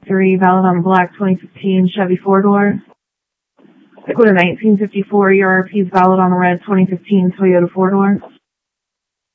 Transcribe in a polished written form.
3, valid on black 2015 Chevy 4-door. Stick with a 1954 ERP is valid on the red 2015 Toyota 4-door.